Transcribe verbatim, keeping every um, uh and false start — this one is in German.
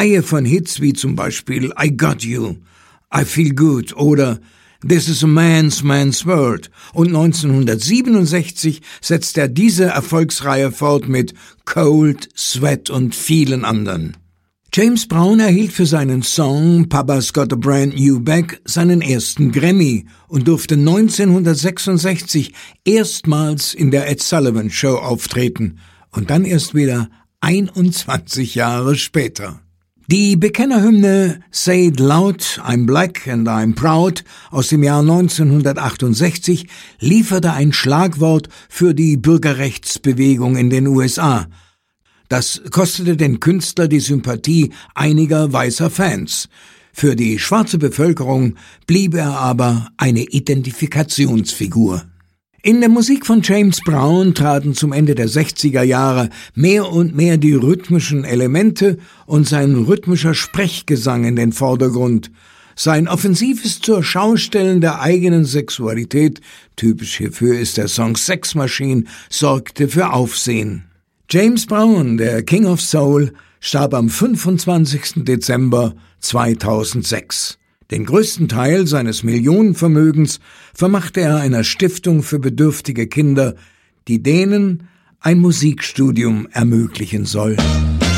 Reihe von Hits wie zum Beispiel I Got You, I Feel Good oder This is a Man's Man's World, und neunzehnhundertsiebenundsechzig setzt er diese Erfolgsreihe fort mit Cold, Sweat und vielen anderen. James Brown erhielt für seinen Song Papa's Got a Brand New Bag seinen ersten Grammy und durfte neunzehnhundertsechsundsechzig erstmals in der Ed Sullivan Show auftreten und dann erst wieder einundzwanzig Jahre später. Die Bekennerhymne Say It Loud, I'm Black and I'm Proud aus dem Jahr neunzehnhundertachtundsechzig lieferte ein Schlagwort für die Bürgerrechtsbewegung in den U S A. Das kostete den Künstler die Sympathie einiger weißer Fans. Für die schwarze Bevölkerung blieb er aber eine Identifikationsfigur. In der Musik von James Brown traten zum Ende der sechziger Jahre mehr und mehr die rhythmischen Elemente und sein rhythmischer Sprechgesang in den Vordergrund. Sein offensives Zur-Schaustellen der eigenen Sexualität, typisch hierfür ist der Song Sex Machine, sorgte für Aufsehen. James Brown, der King of Soul, starb am fünfundzwanzigsten Dezember zweitausendsechs. Den größten Teil seines Millionenvermögens vermachte er einer Stiftung für bedürftige Kinder, die denen ein Musikstudium ermöglichen soll.